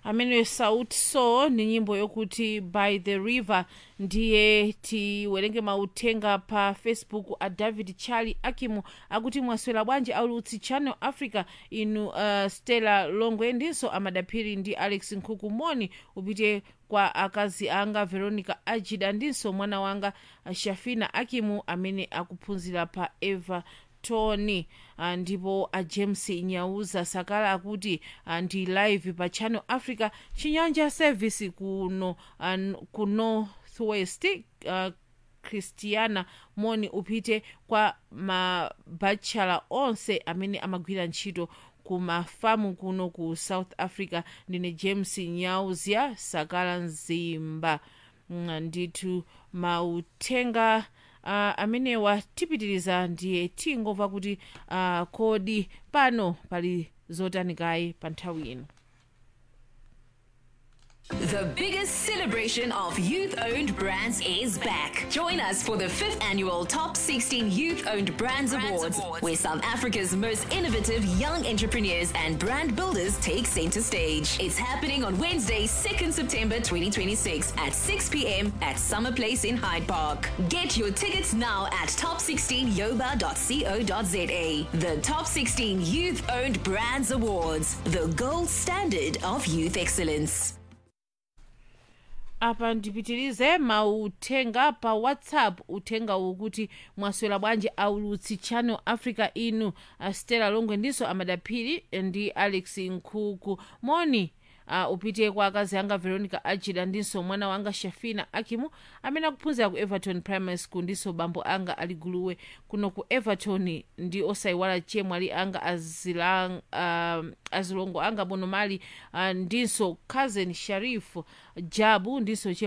amene Sauti Sol ndi nyimbo yokuti by the river. Ndiye tiwerenge mauthenga pa Facebook a David Charlie Akimu akuti mwaswera bwanji aulutsi Channel Africa inu Stella Longwe ndinso Amadaphiri ndi Alex Nkhuku. Moni upite kwa akazi anga Veronica Ajida ndinso mwana wanga Shafina Akimu amene akuphunzira pa Everton. Ndipo a James Nyauza Sakala akuti ndi live pa Channel Africa Chinyanja service kuno Northwest. Christiana moni upite kwa mabachelor onse amene amagwira ntchito ku mafamu kuno ku South Africa. Ndine James Nyauza Sakala Nzimba. Ndithu mauthenga amenewa tipitiriza ndiye tingomva kuti kodi pano pali zotani kayi pa nthawi ino. The biggest celebration of youth-owned brands is back. Join us for the 5th annual Top 16 Youth-Owned Brands Awards, where South Africa's most innovative young entrepreneurs and brand builders take center stage. It's happening on Wednesday, 2nd September 2026 at 6 p.m. at Summer Place in Hyde Park. Get your tickets now at top16yoba.co.za. The Top 16 Youth-Owned Brands Awards, the gold standard of youth excellence. Apa ndipitirize mauthenga pa WhatsApp. Uthenga ukuti mwaswera bwanji aulutsi Channel Africa inu Stella Longwe ndinso Amadaphiri ndi Alex Nkhuku. Moni upite kwa akazi anga Veronica Ajida ndinso mwana wanga Shafina Akimu amene akuphunzira ku Everton Primary School ndinso bambo anga aliguluwe kuno ku Everton ndi osayiwala chemwali anga azilongo anga Bonomali ndinso cousin Sharif Jabu ndinso